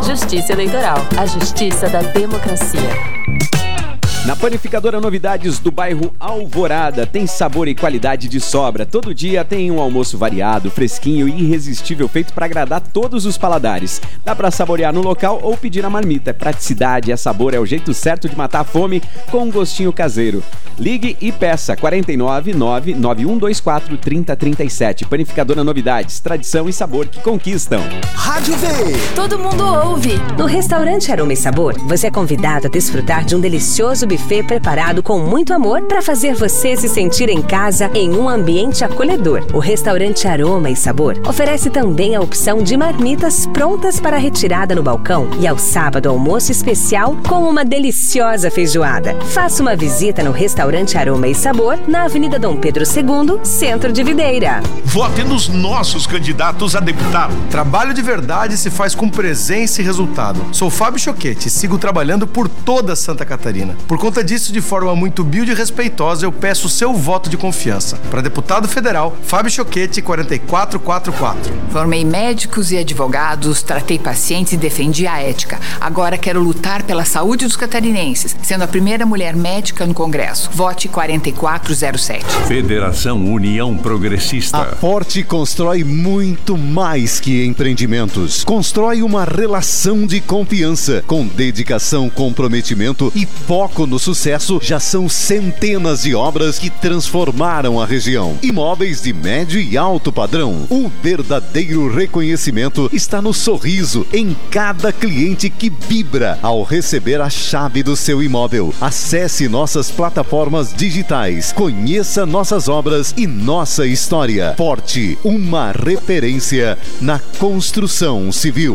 Justiça Eleitoral, a justiça da democracia. Na Panificadora Novidades do bairro Alvorada, tem sabor e qualidade de sobra. Todo dia tem um almoço variado, fresquinho e irresistível, feito para agradar todos os paladares. Dá para saborear no local ou pedir a marmita. Praticidade, sabor, é o jeito certo de matar a fome com um gostinho caseiro. Ligue e peça 499-9124-3037. Panificadora Novidades, tradição e sabor que conquistam. Rádio V. Todo mundo ouve. No restaurante Aroma e Sabor, você é convidado a desfrutar de um delicioso buffet preparado com muito amor para fazer você se sentir em casa em um ambiente acolhedor. O restaurante Aroma e Sabor oferece também a opção de marmitas prontas para retirada no balcão e ao sábado almoço especial com uma deliciosa feijoada. Faça uma visita no restaurante Aroma e Sabor na Avenida Dom Pedro II, Centro de Videira. Vote nos nossos candidatos a deputado. Trabalho de verdade se faz com presença e resultado. Sou Fábio Choquete e sigo trabalhando por toda Santa Catarina. Por conta disso, de forma muito humilde e respeitosa, eu peço o seu voto de confiança. Para deputado federal, Fábio Choquete, 4444. Formei médicos e advogados, tratei pacientes e defendi a ética. Agora quero lutar pela saúde dos catarinenses, sendo a primeira mulher médica no Congresso. Vote 4407. Federação União Progressista. A Forte constrói muito mais que empreendimentos. Constrói uma relação de confiança. Com dedicação, comprometimento e foco no sucesso, já são centenas de obras que transformaram a região. Imóveis de médio e alto padrão. O verdadeiro reconhecimento está no sorriso em cada cliente que vibra ao receber a chave do seu imóvel. Acesse nossas plataformas digitais, conheça nossas obras e nossa história. Forte, uma referência na construção civil.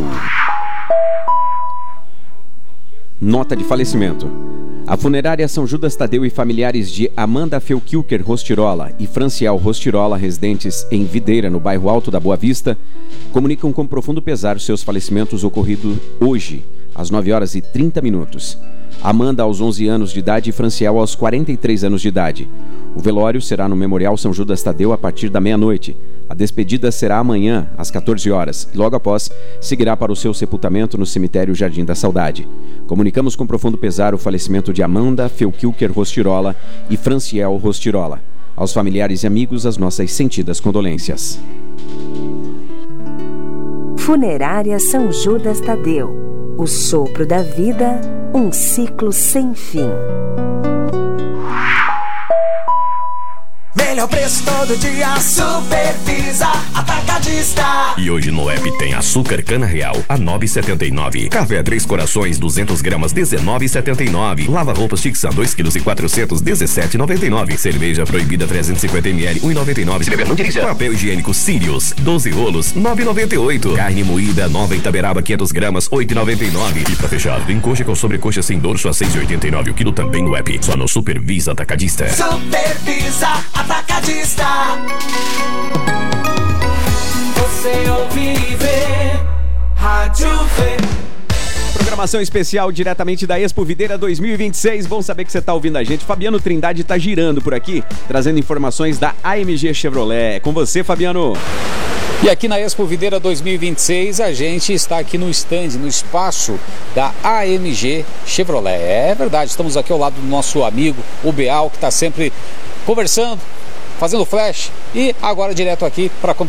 Nota de falecimento. A funerária São Judas Tadeu e familiares de Amanda Felkilker Rostirola e Franciel Rostirola, residentes em Videira, no bairro Alto da Boa Vista, comunicam com profundo pesar os seus falecimentos ocorridos hoje, às 9h30. Amanda aos 11 anos de idade e Franciel aos 43 anos de idade. O velório será no Memorial São Judas Tadeu a partir da meia-noite. A despedida será amanhã, às 14 horas, e logo após seguirá para o seu sepultamento no cemitério Jardim da Saudade. Comunicamos com profundo pesar o falecimento de Amanda Felkilker Rostirola e Franciel Rostirola. Aos familiares e amigos, as nossas sentidas condolências. Funerária São Judas Tadeu. O sopro da vida, um ciclo sem fim. Melhor preço todo dia, Supervisa Atacadista. E hoje no app tem açúcar cana real a 9,79. Café 3 Corações 200 gramas 19,79. Lava roupas Tixa 2,4 kg 17,99. Cerveja proibida 350 ml 1,99. Se beber não dirija. Papel higiênico Sirius 12 rolos 9,98. Carne moída nova Itaberaba 500 gramas 8,99. E pra fechar, tem coxa com sobrecoxa sem dorso a 6,89 o quilo também no app. Só no Supervisa Atacadista. Supervisa Atacadista. Você ouve e vê Rádio V. Programação especial diretamente da Expo Videira 2026. Bom saber que você está ouvindo a gente. Fabiano Trindade está girando por aqui, trazendo informações da AMG Chevrolet. É com você, Fabiano. E aqui na Expo Videira 2026, a gente está aqui no stand, no espaço da AMG Chevrolet. É verdade, estamos aqui ao lado do nosso amigo, o Beal, que está sempre conversando, fazendo flash, e agora direto aqui para